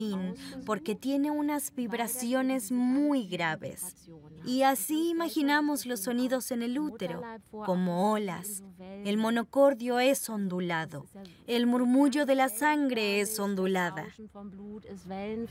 porque tiene unas vibraciones muy graves. Y así imaginamos los sonidos en el útero, como olas. El monocordio es ondulado. El murmullo de la sangre es ondulada.